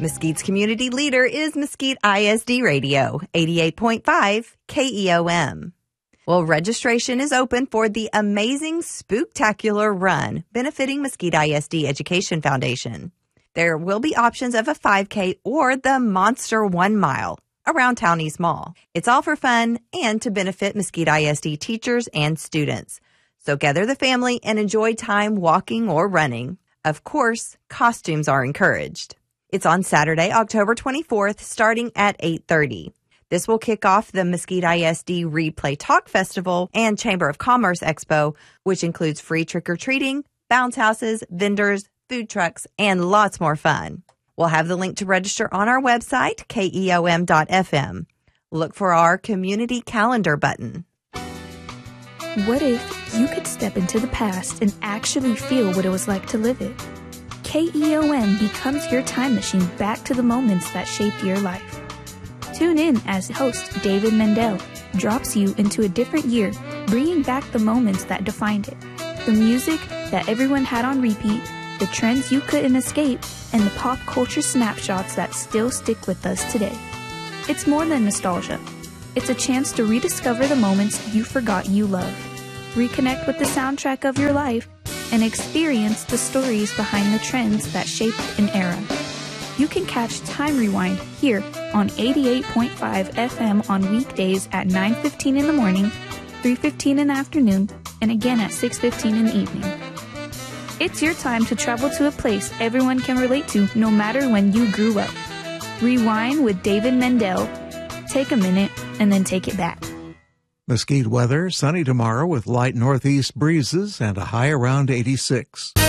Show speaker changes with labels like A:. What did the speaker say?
A: Mesquite's community leader is Mesquite ISD Radio, 88.5 KEOM. Well, registration is open for the Amazing Spooktacular Run, benefiting Mesquite ISD Education Foundation. There will be options of a 5K or the Monster 1 Mile around Town East Mall. It's all for fun and to benefit Mesquite ISD teachers and students. So gather the family and enjoy time walking or running. Of course, costumes are encouraged. It's on Saturday, October 24th, starting at 8:30. This will kick off the Mesquite ISD Replay Talk Festival and Chamber of Commerce Expo, which includes free trick-or-treating, bounce houses, vendors, food trucks, and lots more fun. We'll have the link to register on our website, keom.fm. Look for our community calendar button.
B: What if you could step into the past and actually feel what it was like to live it? KEOM becomes your time machine back to the moments that shaped your life. Tune in as host David Mendel drops you into a different year, bringing back the moments that defined it. The music that everyone had on repeat, the trends you couldn't escape, and the pop culture snapshots that still stick with us today. It's more than nostalgia. It's a chance to rediscover the moments you forgot you loved, reconnect with the soundtrack of your life, and experience the stories behind the trends that shaped an era. You can catch Time Rewind here on 88.5 FM on weekdays at 9:15 in the morning, 3:15 in the afternoon, and again at 6:15 in the evening. It's your time to travel to a place everyone can relate to no matter when you grew up. Rewind with David Mendel. Take a minute and then take it back.
C: Mesquite weather, sunny tomorrow with light northeast breezes and a high around 86.